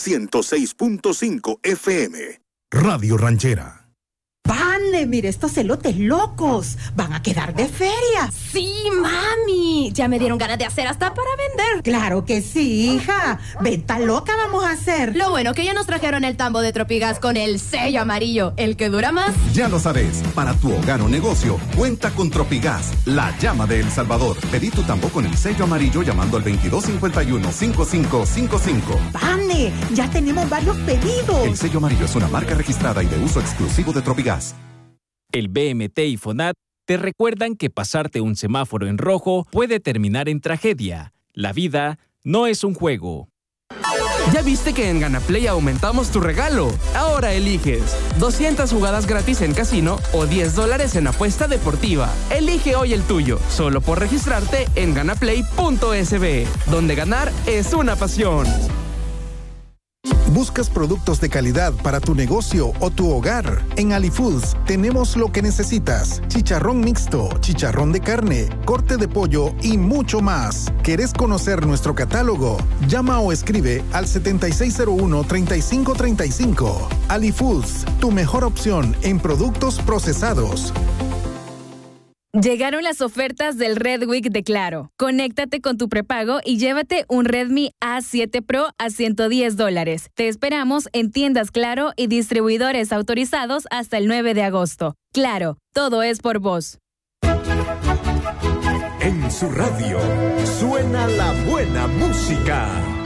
106.5 FM. Radio Ranchera. ¡Vane! Mire estos elotes locos. Van a quedar de feria. Sí, mami. Ya me dieron ganas de hacer hasta para vender. Claro que sí, hija. Venta loca vamos a hacer. Lo bueno que ya nos trajeron el tambo de Tropigas con el sello amarillo, el que dura más. Ya lo sabes. Para tu hogar o negocio, cuenta con Tropigas, la llama de El Salvador. Pedí tu tambo con el sello amarillo llamando al 2251-5555. ¡Vane! Ya tenemos varios pedidos. El sello amarillo es una marca registrada y de uso exclusivo de Tropigas. El BMT y FONAT te recuerdan que pasarte un semáforo en rojo puede terminar en tragedia. La vida no es un juego. ¿Ya viste que en GanaPlay aumentamos tu regalo? Ahora eliges 200 jugadas gratis en casino o $10 en apuesta deportiva. Elige hoy el tuyo, solo por registrarte en ganaplay.sb, donde ganar es una pasión. ¿Buscas productos de calidad para tu negocio o tu hogar? En AliFoods tenemos lo que necesitas. Chicharrón mixto, chicharrón de carne, corte de pollo y mucho más. ¿Querés conocer nuestro catálogo? Llama o escribe al 7601-3535. AliFoods, tu mejor opción en productos procesados. Llegaron las ofertas del Red Week de Claro. Conéctate con tu prepago y llévate un Redmi A7 Pro a $110. Te esperamos en tiendas Claro y distribuidores autorizados hasta el 9 de agosto. Claro, todo es por vos. En su radio suena la buena música.